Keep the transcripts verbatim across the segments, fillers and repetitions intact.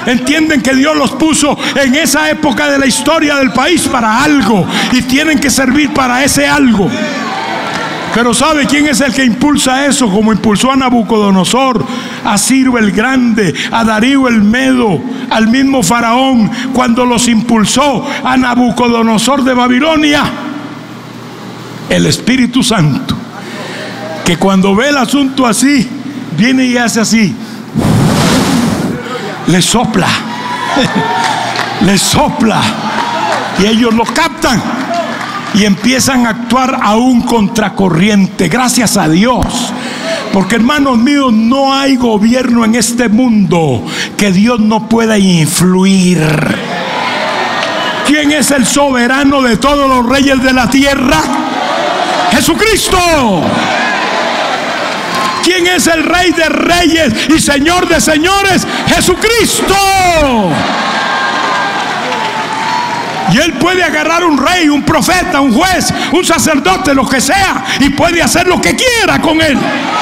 entienden que Dios los puso en esa época de la historia del país para algo y tienen que servir para ese algo. Pero ¿sabe quién es el que impulsa eso? Como impulsó a Nabucodonosor, a Ciro el Grande, a Darío el Medo, al mismo Faraón, cuando los impulsó a Nabucodonosor de Babilonia. El Espíritu Santo, que cuando ve el asunto así, viene y hace así, le sopla, le sopla, y ellos lo captan y empiezan a actuar aún contracorriente. Gracias a Dios, porque hermanos míos, no hay gobierno en este mundo que Dios no pueda influir. ¿Quién es el soberano de todos los reyes de la tierra? Jesucristo. ¿Quién es el Rey de reyes y Señor de señores? Jesucristo. Y Él puede agarrar un rey, un profeta, un juez, un sacerdote, lo que sea, y puede hacer lo que quiera con él.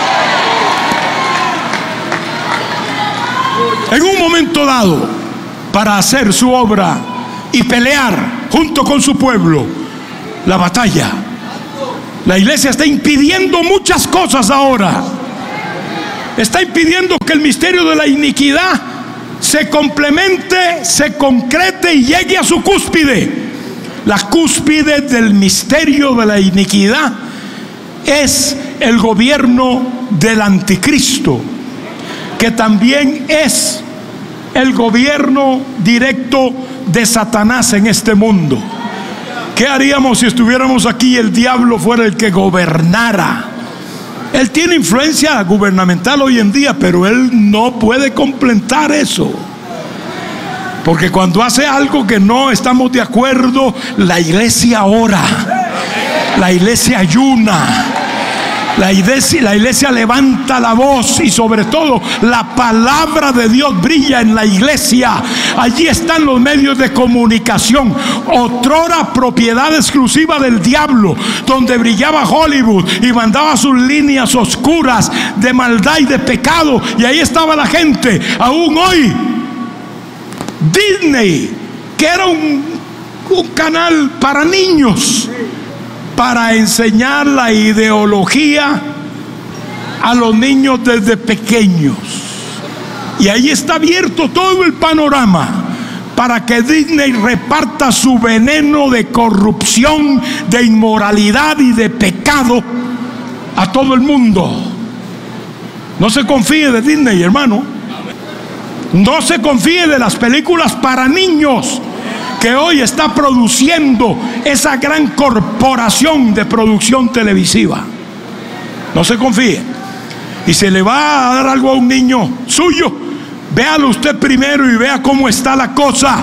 En un momento dado, para hacer su obra y pelear junto con su pueblo la batalla, la iglesia está impidiendo muchas cosas ahora. Está impidiendo que el misterio de la iniquidad se complemente, se concrete y llegue a su cúspide. La cúspide del misterio de la iniquidad es el gobierno del anticristo, que también es el gobierno directo de Satanás en este mundo. ¿Qué haríamos si estuviéramos aquí y el diablo fuera el que gobernara? Él tiene influencia gubernamental hoy en día, pero él no puede completar eso. Porque cuando hace algo que no estamos de acuerdo, la iglesia ora, la iglesia ayuna, la iglesia, la iglesia levanta la voz, y sobre todo la palabra de Dios brilla en la iglesia. Allí están los medios de comunicación, otrora propiedad exclusiva del diablo, donde brillaba Hollywood y mandaba sus líneas oscuras de maldad y de pecado, y ahí estaba la gente. Aún hoy Disney, que era un, un canal para niños, para enseñar la ideología a los niños desde pequeños. Y ahí está abierto todo el panorama para que Disney reparta su veneno de corrupción, de inmoralidad y de pecado a todo el mundo. No se confíe de Disney, hermano. No se confíe de las películas para niños que hoy está produciendo esa gran corporación de producción televisiva. No se confíe. Y se le va a dar algo a un niño suyo, véalo usted primero y vea cómo está la cosa.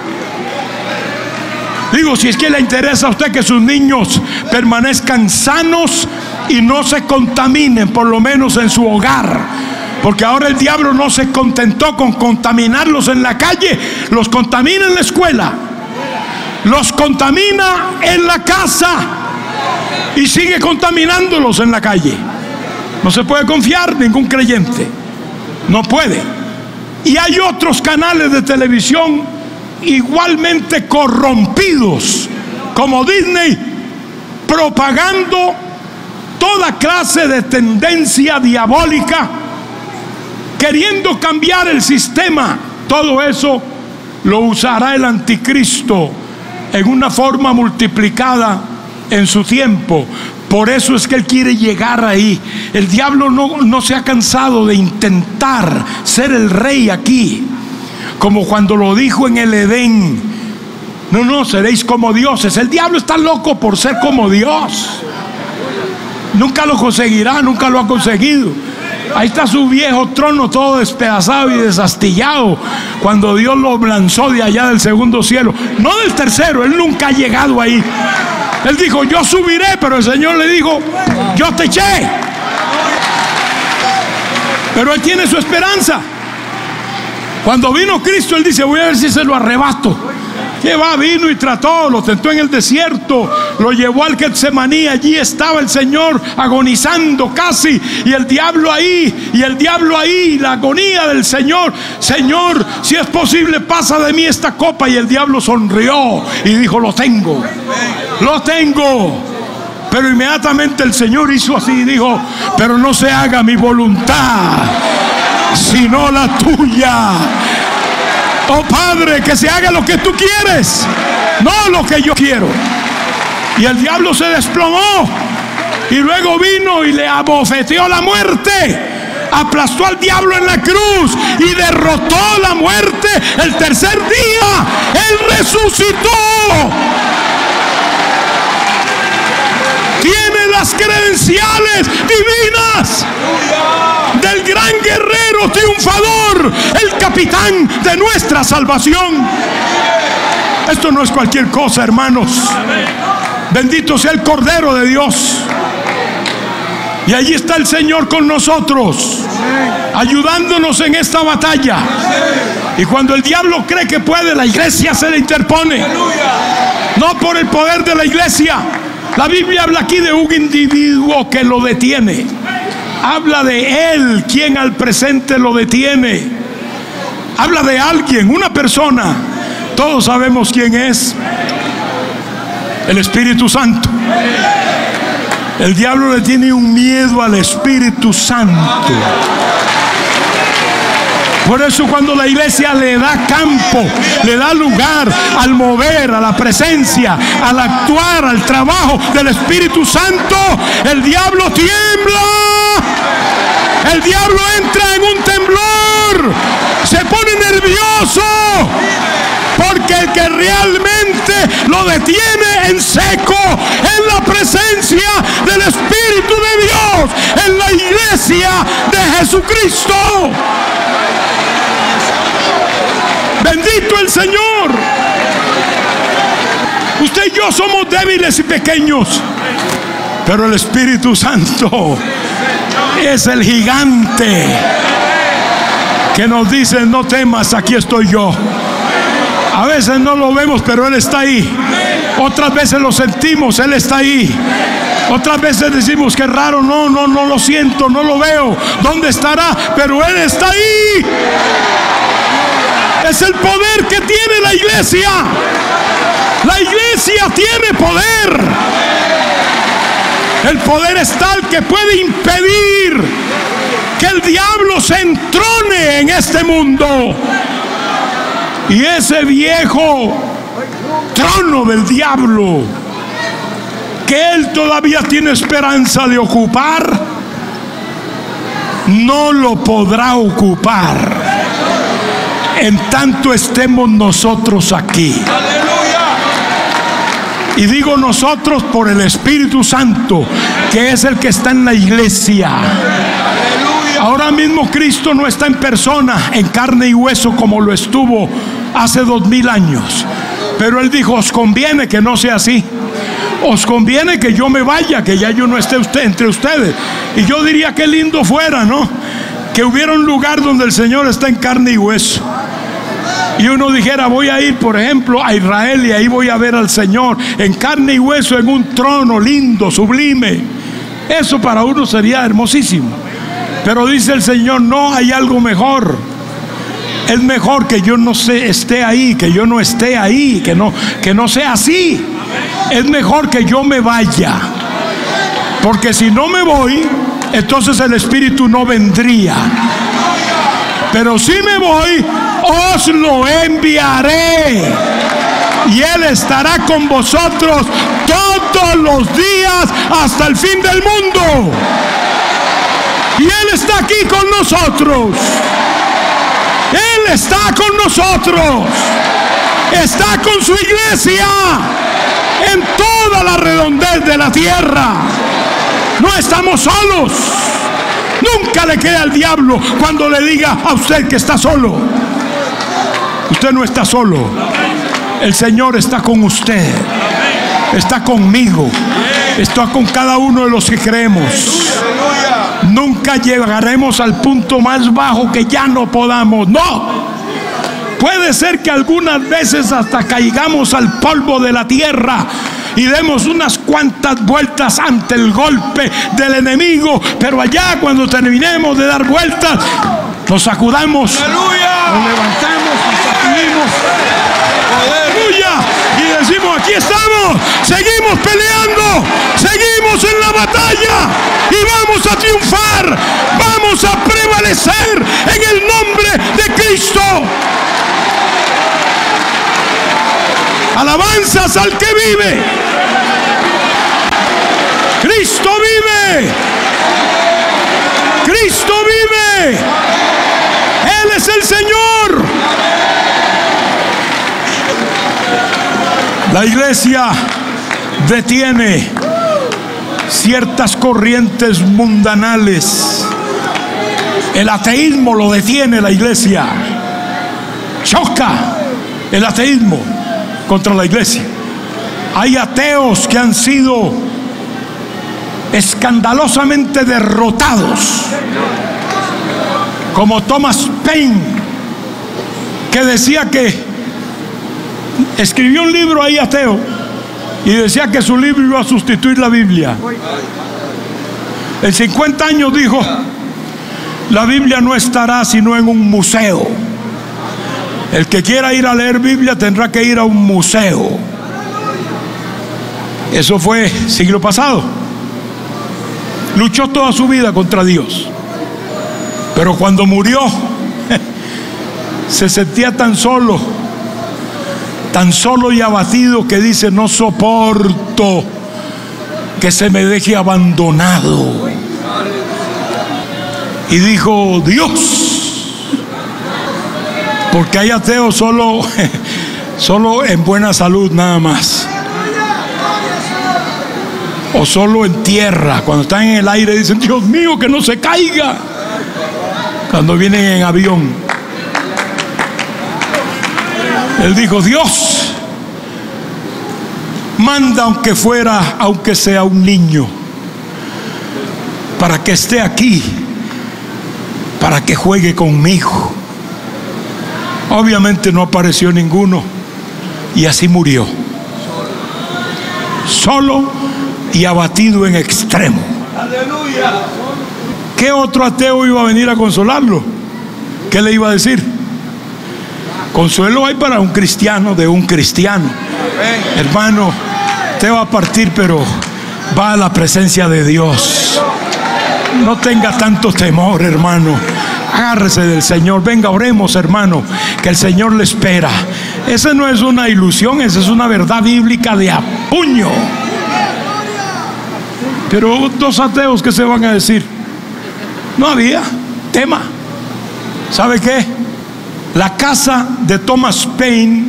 Digo, si es que le interesa a usted que sus niños permanezcan sanos y no se contaminen, por lo menos en su hogar. Porque ahora el diablo no se contentó con contaminarlos en la calle, los contamina en la escuela, los contamina en la casa y sigue contaminándolos en la calle. No se puede confiar ningún creyente, no puede. Y hay otros canales de televisión igualmente corrompidos, como Disney, propagando toda clase de tendencia diabólica, queriendo cambiar el sistema. Todo eso lo usará el anticristo en una forma multiplicada en su tiempo. Por eso es que él quiere llegar ahí. El diablo no, no se ha cansado de intentar ser el rey aquí, como cuando lo dijo en el Edén: no, no, seréis como dioses. El diablo está loco por ser como Dios. Nunca lo conseguirá, nunca lo ha conseguido. Ahí está su viejo trono todo despedazado y desastillado, cuando Dios lo lanzó de allá del segundo cielo, no del tercero. Él nunca ha llegado ahí. Él dijo: yo subiré, pero el Señor le dijo: yo te eché. Pero él tiene su esperanza. Cuando vino Cristo, él dice: voy a ver si se lo arrebato. Que va, vino y trató, lo tentó en el desierto, lo llevó al Getsemaní. Allí estaba el Señor agonizando casi, y el diablo ahí, y el diablo ahí, la agonía del Señor. Señor, si es posible, pasa de mí esta copa. Y el diablo sonrió y dijo: lo tengo, lo tengo. Pero inmediatamente el Señor hizo así y dijo: pero no se haga mi voluntad, sino la tuya. Oh Padre, que se haga lo que tú quieres, no lo que yo quiero. Y el diablo se desplomó, y luego vino y le abofeteó la muerte, aplastó al diablo en la cruz y derrotó la muerte. El tercer día Él resucitó. Tiene las credenciales divinas del gran guerrero triunfador, el capitán de nuestra salvación. Esto no es cualquier cosa, hermanos. Bendito sea el Cordero de Dios. Y allí está el Señor con nosotros, ayudándonos en esta batalla. Y cuando el diablo cree que puede, la iglesia se le interpone. No por el poder de la iglesia. La Biblia habla aquí de un individuo que lo detiene. Habla de Él, quien al presente lo detiene. Habla de alguien, una persona. Todos sabemos quién es: el Espíritu Santo. El diablo le tiene un miedo al Espíritu Santo. Por eso cuando la iglesia le da campo, le da lugar al mover, a la presencia, al actuar, al trabajo del Espíritu Santo, el diablo tiembla. El diablo entra en un temblor, se pone nervioso, porque el que realmente lo detiene en seco es la presencia del Espíritu de Dios en la iglesia de Jesucristo. Bendito el Señor. Usted y yo somos débiles y pequeños, pero el Espíritu Santo es el gigante que nos dice: no temas, aquí estoy yo. A veces no lo vemos, pero Él está ahí. Otras veces lo sentimos, Él está ahí. Otras veces decimos: qué raro, no, no, no lo siento, no lo veo. ¿Dónde estará? Pero Él está ahí. Es el poder que tiene la iglesia. La iglesia tiene poder. El poder es tal que puede impedir que el diablo se entrone en este mundo. Y ese viejo trono del diablo, que él todavía tiene esperanza de ocupar, no lo podrá ocupar en tanto estemos nosotros aquí. Y digo nosotros por el Espíritu Santo, que es el que está en la iglesia. Ahora mismo Cristo no está en persona, en carne y hueso, como lo estuvo hace dos mil años. Pero Él dijo: os conviene que no sea así. Os conviene que yo me vaya, que ya yo no esté usted entre ustedes. Y yo diría: qué lindo fuera, ¿no?, que hubiera un lugar donde el Señor está en carne y hueso. Y uno dijera: voy a ir, por ejemplo, a Israel, y ahí voy a ver al Señor en carne y hueso, en un trono lindo, sublime. Eso para uno sería hermosísimo. Pero dice el Señor: no, hay algo mejor. Es mejor que yo no se, esté ahí, que yo no esté ahí, que no, que no sea así. Es mejor que yo me vaya, porque si no me voy, entonces el Espíritu no vendría. Pero si me voy, os lo enviaré, y Él estará con vosotros todos los días hasta el fin del mundo. Y Él está aquí con nosotros. Él está con nosotros. Está con su iglesia en toda la redondez de la tierra. No estamos solos. Nunca le quede al diablo cuando le diga a usted que está solo. Usted no está solo. El Señor está con usted. Está conmigo. Está con cada uno de los que creemos. Nunca llegaremos al punto más bajo que ya no podamos. No. Puede ser que algunas veces hasta caigamos al polvo de la tierra y demos unas cuantas vueltas ante el golpe del enemigo, pero allá cuando terminemos de dar vueltas, nos sacudamos, ¡aleluya!, nos levantamos, nos sacudimos, ¡aleluya!, y decimos: aquí estamos, seguimos peleando, seguimos en la batalla y vamos a triunfar, vamos a prevalecer en el nombre de Cristo. Alabanzas al que vive. Cristo vive. Cristo vive. Él es el Señor. La iglesia detiene ciertas corrientes mundanales. El ateísmo lo detiene la iglesia. Choca el ateísmo contra la iglesia. Hay ateos que han sido escandalosamente derrotados, como Thomas Paine, que decía que escribió un libro ahí ateo y decía que su libro iba a sustituir la Biblia. En cincuenta años dijo: la Biblia no estará sino en un museo. El que quiera ir a leer Biblia tendrá que ir a un museo. Eso fue siglo pasado. Luchó toda su vida contra Dios, pero cuando murió se sentía tan solo, tan solo y abatido, que dice: no soporto que se me deje abandonado. Y dijo: Dios, porque hay ateos solo, solo en buena salud nada más, o solo en tierra. Cuando están en el aire dicen: Dios mío, que no se caiga. Cuando vienen en avión, él dijo: Dios, manda aunque fuera, aunque sea un niño, para que esté aquí, para que juegue conmigo. Obviamente no apareció ninguno y así murió, solo y abatido en extremo. ¡Aleluya! ¿Qué otro ateo iba a venir a consolarlo? ¿Qué le iba a decir? Consuelo hay para un cristiano de un cristiano. Hermano, te va a partir, pero va a la presencia de Dios. No tenga tanto temor, hermano. Agárrese del Señor. Venga, oremos, hermano, que el Señor le espera. Esa no es una ilusión, esa es una verdad bíblica de a puño. Pero dos ateos, ¿qué se van a decir? No había tema. ¿Sabe qué? La casa de Thomas Paine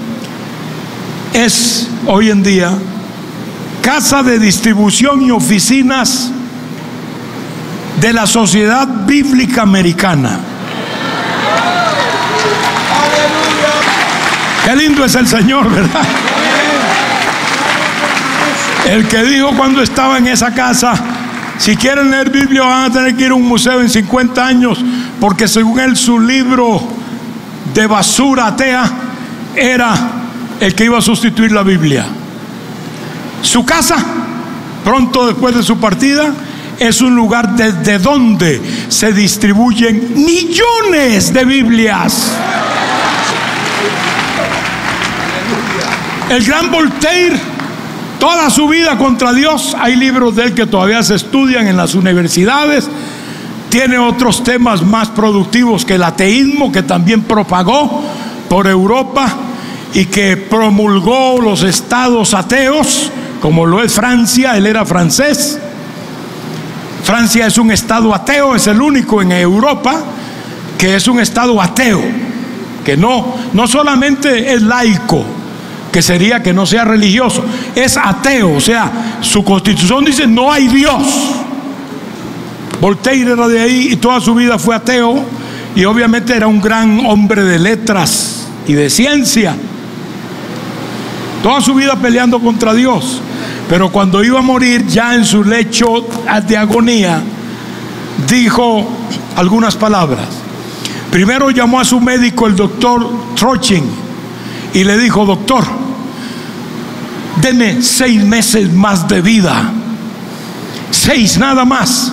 es hoy en día casa de distribución y oficinas de la Sociedad Bíblica Americana. Qué lindo es el Señor, ¿verdad? El que dijo cuando estaba en esa casa: si quieren leer Biblia van a tener que ir a un museo en cincuenta años, porque según él su libro de basura atea era el que iba a sustituir la Biblia. Su casa, pronto después de su partida, es un lugar desde donde se distribuyen millones de Biblias. El gran Voltaire, toda su vida contra Dios, hay libros de él que todavía se estudian en las universidades. Tiene otros temas más productivos que el ateísmo, que también propagó por Europa y que promulgó los estados ateos, como lo es Francia. Él era francés. Francia es un estado ateo, es el único en Europa que es un estado ateo, que no, no solamente es laico, que sería que no sea religioso, es ateo. O sea, su constitución dice: no hay Dios. Voltaire era de ahí y toda su vida fue ateo, y obviamente era un gran hombre de letras y de ciencia, toda su vida peleando contra Dios. Pero cuando iba a morir, ya en su lecho de agonía, dijo algunas palabras. Primero llamó a su médico, el doctor Trochin, y le dijo: doctor, deme seis meses más de vida, seis nada más,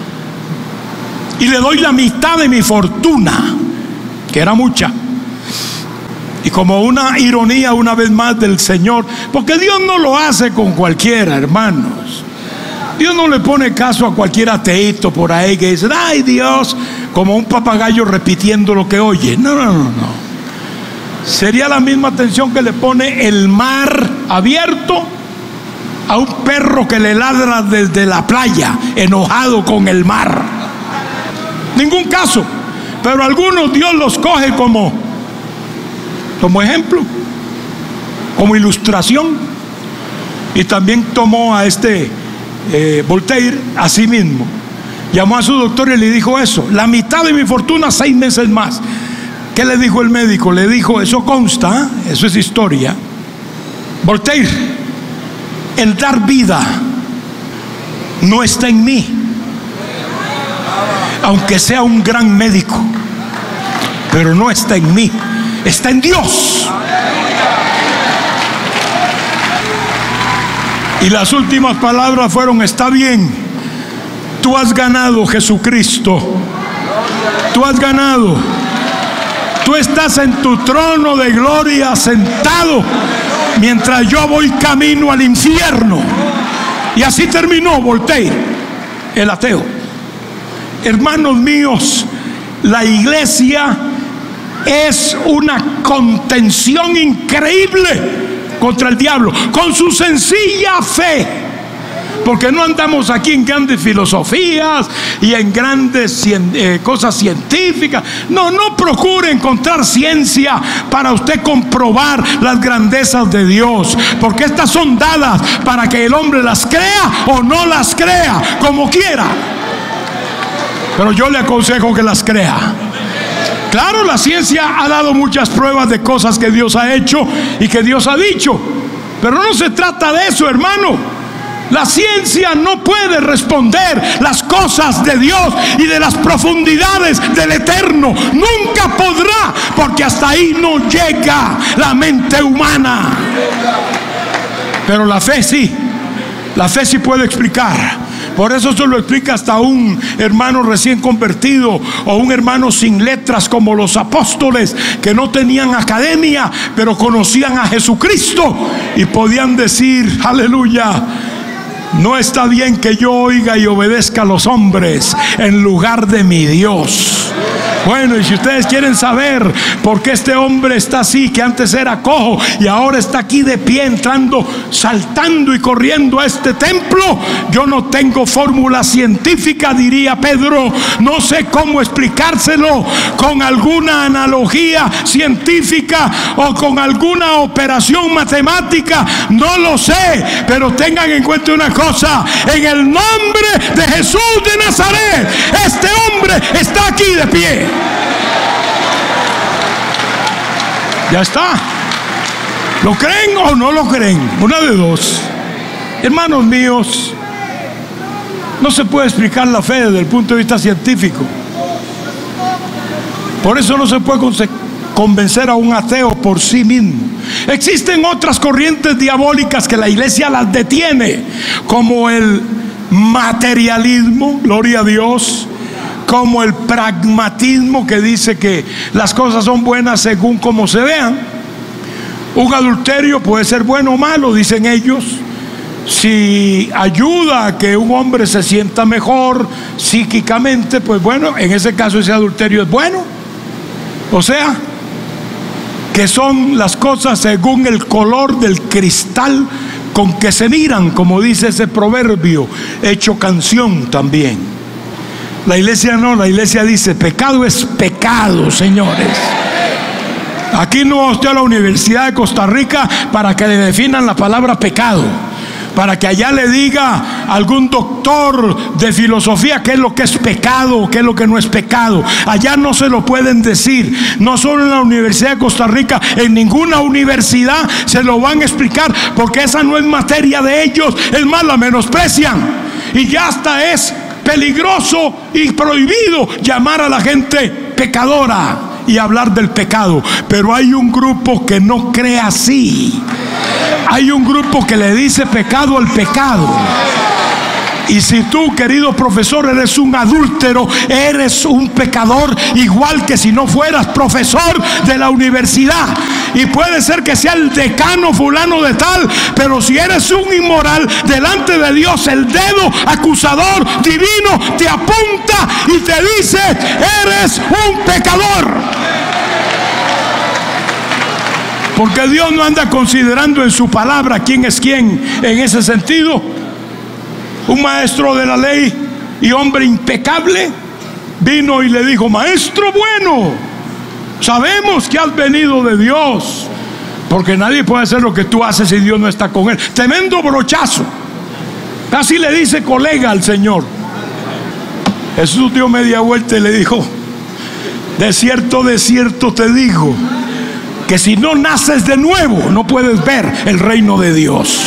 y le doy la mitad de mi fortuna, que era mucha. Y como una ironía una vez más del Señor, porque Dios no lo hace con cualquiera, hermanos. Dios no le pone caso a cualquier ateíto por ahí que dice: ay, Dios, como un papagayo repitiendo lo que oye. No, no, no, no. Sería la misma atención que le pone el mar abierto a un perro que le ladra desde la playa, enojado con el mar. Ningún caso. Pero algunos Dios los coge como, como ejemplo, como ilustración. Y también tomó a este eh, Voltaire a sí mismo. Llamó a su doctor y le dijo eso: la mitad de mi fortuna, seis meses más. ¿Qué le dijo el médico? Le dijo: eso consta, eso es historia. Voltaire, el dar vida no está en mí, aunque sea un gran médico, pero no está en mí, está en Dios. Y las últimas palabras fueron: está bien, tú has ganado, Jesucristo, tú has ganado, tú estás en tu trono de gloria sentado, mientras yo voy camino al infierno. Y así terminó Voltaire, el ateo. Hermanos míos, la iglesia es una contención increíble contra el diablo, con su sencilla fe. Porque no andamos aquí en grandes filosofías y en grandes eh, cosas científicas. No, no procure encontrar ciencia para usted comprobar las grandezas de Dios, porque estas son dadas para que el hombre las crea o no las crea, como quiera. Pero yo le aconsejo que las crea. Claro, la ciencia ha dado muchas pruebas de cosas que Dios ha hecho y que Dios ha dicho, pero no se trata de eso, hermano. La ciencia no puede responder las cosas de Dios y de las profundidades del eterno. Nunca podrá, porque hasta ahí no llega la mente humana. Pero la fe sí, la fe sí puede explicar. Por eso se lo explica hasta un hermano recién convertido o un hermano sin letras, como los apóstoles, que no tenían academia, pero conocían a Jesucristo y podían decir: aleluya, no está bien que yo oiga y obedezca a los hombres en lugar de mi Dios. Bueno, y si ustedes quieren saber por qué este hombre está así, que antes era cojo y ahora está aquí de pie, entrando, saltando y corriendo a este templo, yo no tengo fórmula científica, diría Pedro. No sé cómo explicárselo con alguna analogía científica o con alguna operación matemática. No lo sé, pero tengan en cuenta una cosa: en el nombre de Jesús de Nazaret, este hombre está aquí de pie. Ya está. ¿Lo creen o no lo creen? Una de dos. Hermanos míos, no se puede explicar la fe desde el punto de vista científico. Por eso no se puede convencer a un ateo por sí mismo. Existen otras corrientes diabólicas que la iglesia las detiene, como el materialismo, gloria a Dios, como el pragmatismo, que dice que las cosas son buenas según como se vean. Un adulterio puede ser bueno o malo, dicen ellos, si ayuda a que un hombre se sienta mejor psíquicamente, pues bueno, en ese caso ese adulterio es bueno. O sea, que son las cosas según el color del cristal con que se miran, como dice ese proverbio, hecho canción también. La iglesia no, la iglesia dice: pecado es pecado, señores. Aquí no va usted a la Universidad de Costa Rica para que le definan la palabra pecado, para que allá le diga algún doctor de filosofía qué es lo que es pecado, qué es lo que no es pecado. Allá no se lo pueden decir. No solo en la Universidad de Costa Rica, en ninguna universidad se lo van a explicar, porque esa no es materia de ellos. Es más, la menosprecian. Y ya hasta es peligroso y prohibido llamar a la gente pecadora y hablar del pecado. Pero hay un grupo que no cree así. Hay un grupo que le dice pecado al pecado. Y si tú, querido profesor, eres un adúltero, eres un pecador, igual que si no fueras profesor de la universidad. Y puede ser que sea el decano fulano de tal, pero si eres un inmoral, delante de Dios el dedo acusador divino te apunta y te dice: eres un pecador. Porque Dios no anda considerando en su palabra quién es quién en ese sentido. Un maestro de la ley y hombre impecable vino y le dijo: maestro bueno, sabemos que has venido de Dios, porque nadie puede hacer lo que tú haces si Dios no está con él. Tremendo brochazo. Casi le dice colega al Señor. Jesús dio media vuelta y le dijo: de cierto, de cierto te digo, que si no naces de nuevo, no puedes ver el reino de Dios.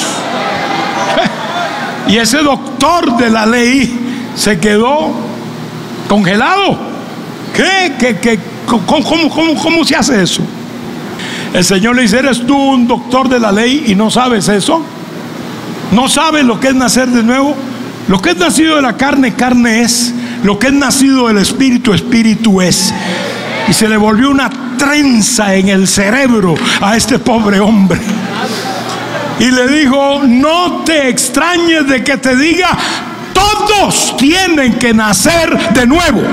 Y ese doctor de la ley se quedó congelado. ¿Qué? ¿Qué? ¿Qué? ¿Cómo, cómo, cómo, ¿Cómo se hace eso? El Señor le dice: ¿eres tú un doctor de la ley y no sabes eso? ¿No sabes lo que es nacer de nuevo? Lo que es nacido de la carne, carne es. Lo que es nacido del espíritu, espíritu es. Y se le volvió una trenza en el cerebro a este pobre hombre. Y le dijo: no te extrañes de que te diga, todos tienen que nacer de nuevo.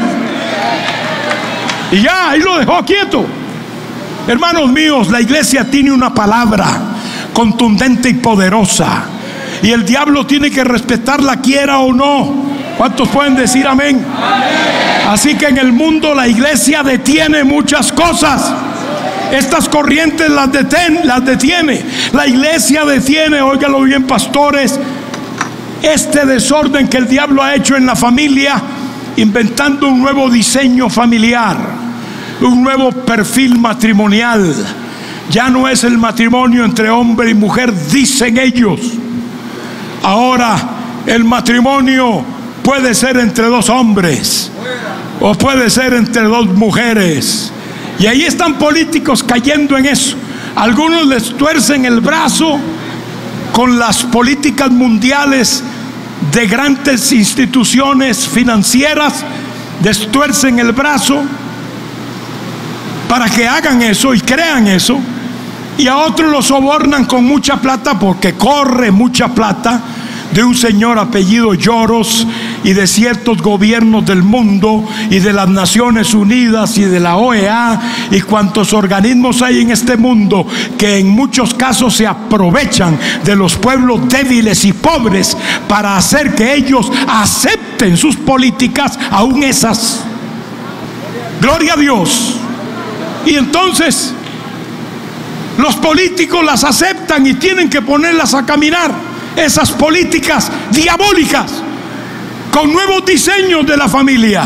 Y ya, ahí lo dejó quieto. Hermanos míos, la iglesia tiene una palabra contundente y poderosa, y el diablo tiene que respetarla, quiera o no. ¿Cuántos pueden decir amén? Amén. Así que en el mundo la iglesia detiene muchas cosas. Estas corrientes las detiene, las detiene. La iglesia detiene, óigalo bien, pastores, este desorden que el diablo ha hecho en la familia, inventando un nuevo diseño familiar, un nuevo perfil matrimonial. Ya no es el matrimonio entre hombre y mujer, dicen ellos. Ahora el matrimonio puede ser entre dos hombres o puede ser entre dos mujeres. Y ahí están políticos cayendo en eso. Algunos les tuercen el brazo con las políticas mundiales de grandes instituciones financieras. Les tuercen el brazo para que hagan eso y crean eso. Y a otros los sobornan con mucha plata, porque corre mucha plata de un señor apellido Lloros y de ciertos gobiernos del mundo y de las Naciones Unidas y de la O E A y cuantos organismos hay en este mundo, que en muchos casos se aprovechan de los pueblos débiles y pobres para hacer que ellos acepten sus políticas, aún esas. Gloria a Dios. Y entonces los políticos las aceptan y tienen que ponerlas a caminar, esas políticas diabólicas, con nuevos diseños de la familia,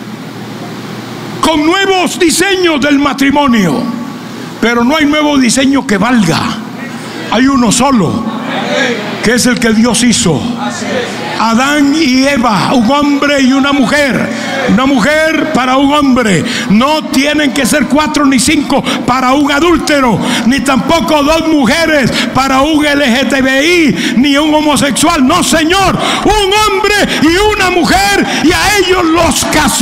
con nuevos diseños del matrimonio. Pero no hay nuevo diseño que valga. Hay uno solo, que es el que Dios hizo. Adán y Eva, un hombre y una mujer. Una mujer para un hombre. No tienen que ser cuatro ni cinco para un adúltero, ni tampoco dos mujeres para un L G T B I, ni un homosexual. No, señor, un hombre y una mujer, y a ellos los casó.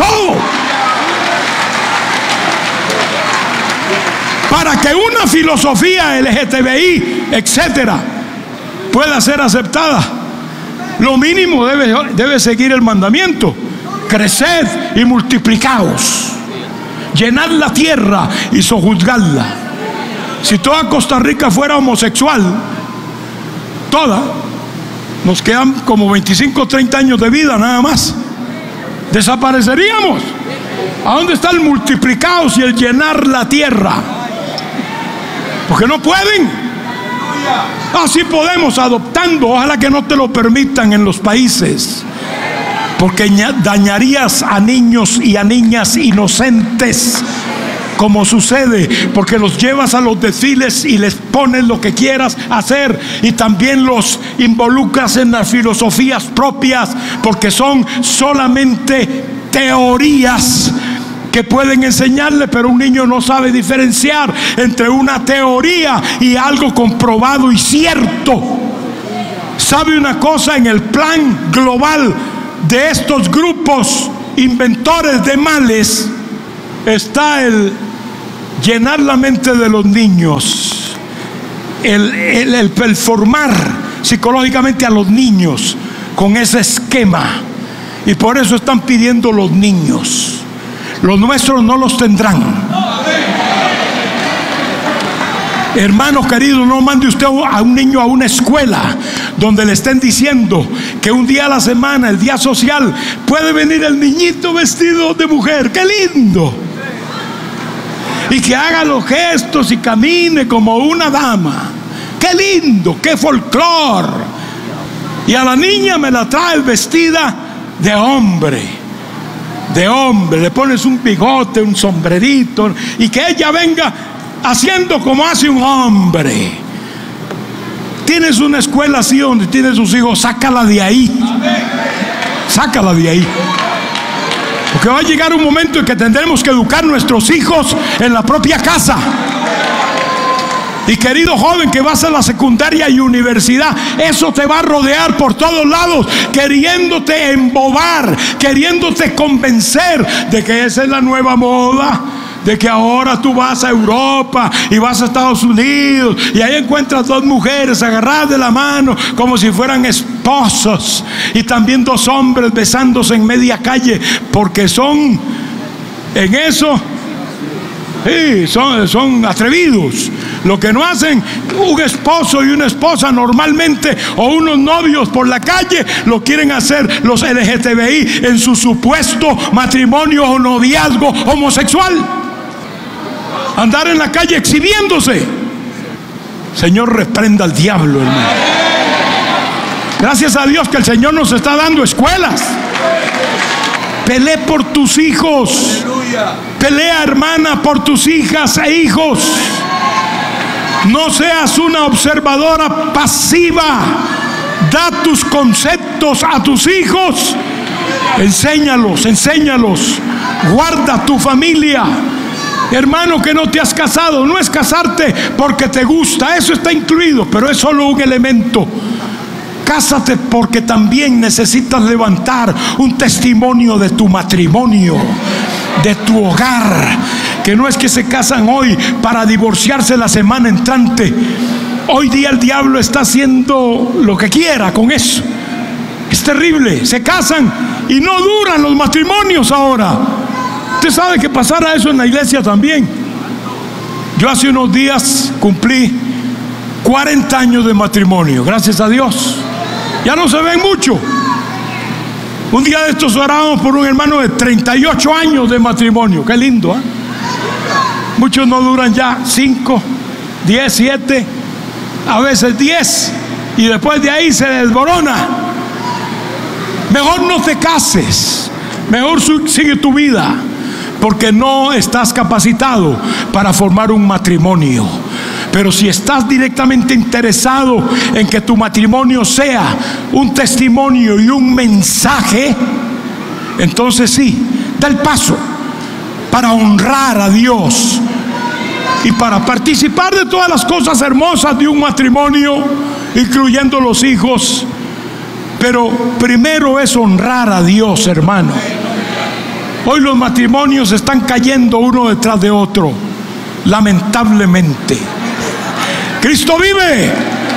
Para que una filosofía L G T B I, etcétera, pueda ser aceptada, lo mínimo debe, debe seguir el mandamiento: creced y multiplicaos, llenad la tierra y sojuzgadla. Si toda Costa Rica fuera homosexual, toda, nos quedan como veinticinco o treinta años de vida nada más. Desapareceríamos. ¿A dónde está el multiplicaos y el llenar la tierra? Porque no pueden. Así podemos, adoptando. Ojalá que no te lo permitan en los países, porque dañarías a niños y a niñas inocentes, como sucede, porque los llevas a los desfiles y les pones lo que quieras hacer, y también los involucras en las filosofías propias, porque son solamente teorías que pueden enseñarle, pero un niño no sabe diferenciar entre una teoría y algo comprobado y cierto. ¿Sabe una cosa? En el plan global de estos grupos inventores de males está el llenar la mente de los niños, el, el, el, el formar psicológicamente a los niños con ese esquema. Y por eso están pidiendo los niños. Los nuestros no los tendrán. Hermano querido, no mande usted a un niño a una escuela donde le estén diciendo que un día a la semana, el día social, puede venir el niñito vestido de mujer. ¡Qué lindo! Y que haga los gestos y camine como una dama. ¡Qué lindo! ¡Qué folclor! Y a la niña me la trae vestida de hombre. De hombre. Le pones un bigote, un sombrerito, y que ella venga haciendo como hace un hombre. Tienes una escuela así donde tienes sus hijos, sácala de ahí. Sácala de ahí. Porque va a llegar un momento en que tendremos que educar a nuestros hijos en la propia casa. Y querido joven que vas a la secundaria y universidad, eso te va a rodear por todos lados, queriéndote embobar, queriéndote convencer de que esa es la nueva moda, de que ahora tú vas a Europa y vas a Estados Unidos y ahí encuentras dos mujeres agarradas de la mano como si fueran esposos, y también dos hombres besándose en media calle, porque son en eso, sí, son, son atrevidos. Lo que no hacen un esposo y una esposa normalmente, o unos novios por la calle, lo quieren hacer los L G T B I en su supuesto matrimonio o noviazgo homosexual. Andar en la calle exhibiéndose. Señor, reprenda al diablo, hermano. Gracias a Dios que el Señor nos está dando escuelas. Pelea por tus hijos. Pelea, hermana, por tus hijas e hijos. No seas una observadora pasiva. Da tus conceptos a tus hijos. Enséñalos, enséñalos. Guarda tu familia. Hermano que no te has casado, no es casarte porque te gusta, eso está incluido, pero es solo un elemento. Cásate porque también necesitas levantar un testimonio de tu matrimonio, de tu hogar. Que no es que se casan hoy para divorciarse la semana entrante. Hoy día el diablo está haciendo lo que quiera con eso. Es terrible, se casan y no duran los matrimonios ahora. Usted sabe que pasara eso en la iglesia también. Yo hace unos días cumplí cuarenta años de matrimonio, gracias a Dios. Ya no se ven mucho. Un día de estos orábamos por un hermano de treinta y ocho años de matrimonio. Qué lindo, ¿eh? Muchos no duran ya cinco, diez, siete, a veces diez, y después de ahí se desborona. Mejor no te cases, mejor sigue tu vida, porque no estás capacitado para formar un matrimonio. Pero si estás directamente interesado en que tu matrimonio sea un testimonio y un mensaje, entonces sí, da el paso para honrar a Dios y para participar de todas las cosas hermosas de un matrimonio, incluyendo los hijos. Pero primero es honrar a Dios, hermano. Hoy los matrimonios están cayendo uno detrás de otro, lamentablemente. Cristo vive.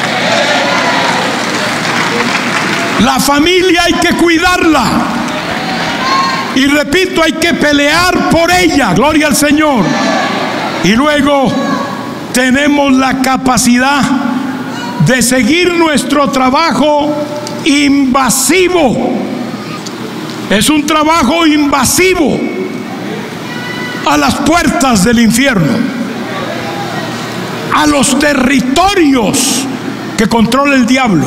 La familia hay que cuidarla. Y repito, hay que pelear por ella. Gloria al Señor. Y luego tenemos la capacidad de seguir nuestro trabajo invasivo. Es un trabajo invasivo a las puertas del infierno, a los territorios que controla el diablo,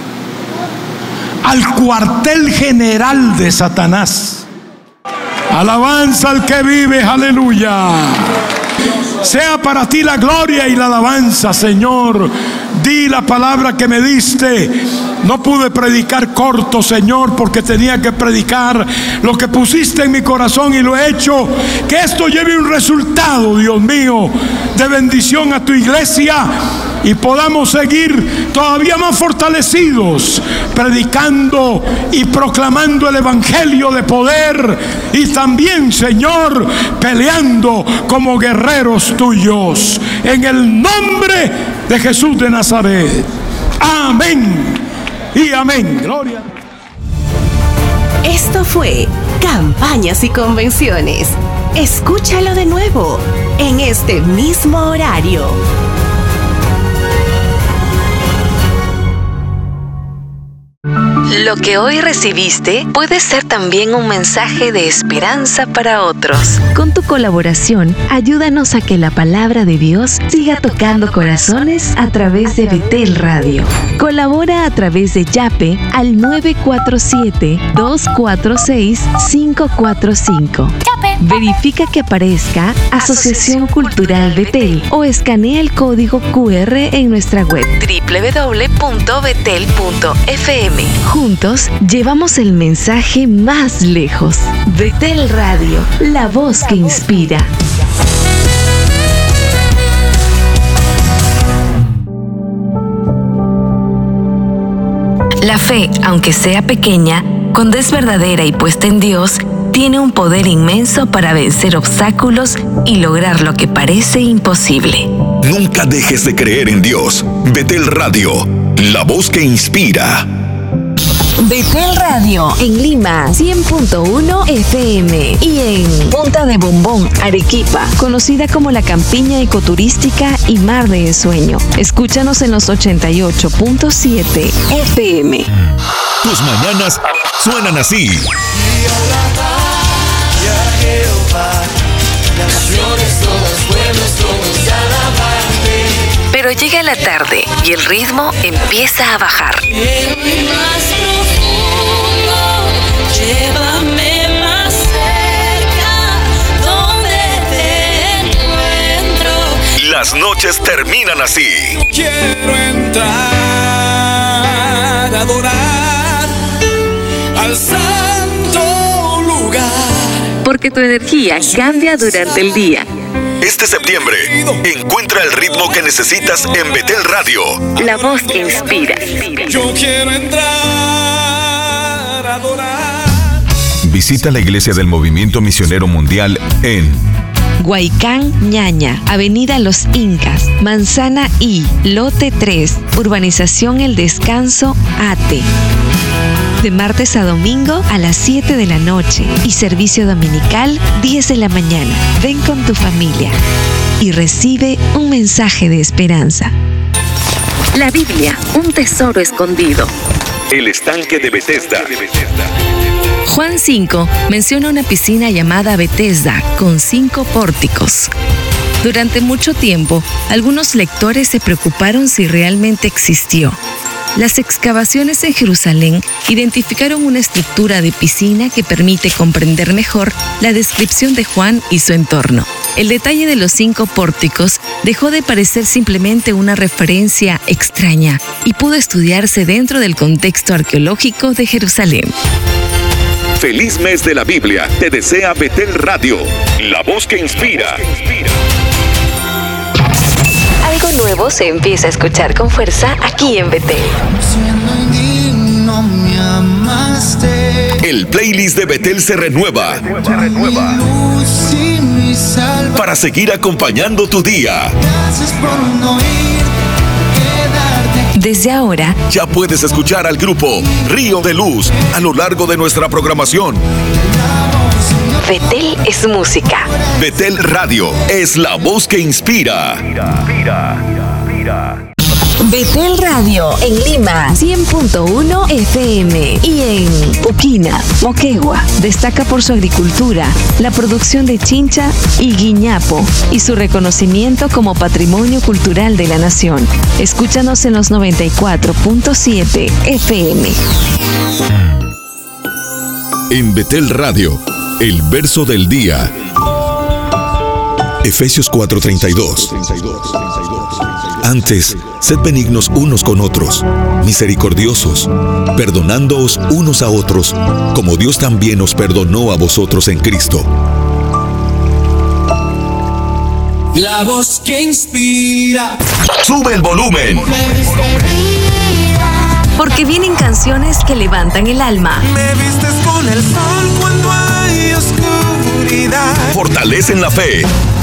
al cuartel general de Satanás. Alabanza al que vive, aleluya. Sea para ti la gloria y la alabanza, Señor. Di la palabra que me diste. No pude predicar corto, Señor, porque tenía que predicar lo que pusiste en mi corazón y lo he hecho. Que esto lleve un resultado, Dios mío, de bendición a tu iglesia y podamos seguir todavía más fortalecidos, predicando y proclamando el evangelio de poder y también, Señor, peleando como guerreros tuyos. En el nombre de Jesús de Nazaret. Amén y amén. Gloria. Esto fue Campañas y Convenciones. Escúchalo de nuevo en este mismo horario. Lo que hoy recibiste puede ser también un mensaje de esperanza para otros. Con tu colaboración, ayúdanos a que la palabra de Dios siga tocando corazones a través de Betel Radio. Colabora a través de Yape al nueve cuatro siete, dos cuatro seis, cinco cuatro cinco. Verifica que aparezca Asociación Cultural Betel o escanea el código cu erre en nuestra web doble u doble u doble u punto betel punto efe eme. Juntos llevamos el mensaje más lejos. Betel Radio, la voz que inspira. La fe, aunque sea pequeña, cuando es verdadera y puesta en Dios, tiene un poder inmenso para vencer obstáculos y lograr lo que parece imposible. Nunca dejes de creer en Dios. Betel Radio, la voz que inspira. Betel Radio en Lima cien punto uno efe eme y en Punta de Bombón, Arequipa, conocida como la Campiña Ecoturística y Mar de Ensueño. Escúchanos en los ochenta y ocho punto siete efe eme. Tus mañanas suenan así. Pero llega la tarde y el ritmo empieza a bajar. Llévame más cerca, donde te encuentro. Las noches terminan así. Quiero entrar a adorar al santo lugar. Porque tu energía cambia durante el día. Este septiembre, encuentra el ritmo que necesitas en Betel Radio. La voz que inspira. Yo quiero entrar a adorar. Visita la iglesia del Movimiento Misionero Mundial en Huaycán, Ñaña, Avenida Los Incas, Manzana I, Lote tres, Urbanización El Descanso, Ate. De martes a domingo a las siete de la noche y servicio dominical diez de la mañana. Ven con tu familia y recibe un mensaje de esperanza. La Biblia, un tesoro escondido. el estanque de Bethesda. Juan cinco menciona una piscina llamada Bethesda con cinco pórticos. Durante mucho tiempo, algunos lectores se preocuparon si realmente existió. Las excavaciones en Jerusalén identificaron una estructura de piscina que permite comprender mejor la descripción de Juan y su entorno. El detalle de los cinco pórticos dejó de parecer simplemente una referencia extraña y pudo estudiarse dentro del contexto arqueológico de Jerusalén. Feliz mes de la Biblia, te desea Betel Radio, la voz que inspira. Algo nuevo se empieza a escuchar con fuerza aquí en Betel. El playlist de Betel se renueva. Se renueva. Para seguir acompañando tu día. Desde ahora, ya puedes escuchar al grupo Río de Luz a lo largo de nuestra programación. Betel es música. Betel Radio es la voz que inspira. Betel Radio en Lima cien punto uno F M y en Puquina, Moquegua. Destaca por su agricultura, la producción de chincha y guiñapo y su reconocimiento como patrimonio cultural de la nación. Escúchanos en los noventa y cuatro punto siete F M. En Betel Radio, el verso del día. Efesios cuatro treinta y dos. Antes, sed benignos unos con otros, misericordiosos, perdonándoos unos a otros, como Dios también os perdonó a vosotros en Cristo. La voz que inspira. ¡Sube el volumen! Porque vienen canciones que levantan el alma, Me vistes con el sol cuando hay oscuridad. Fortalecen la fe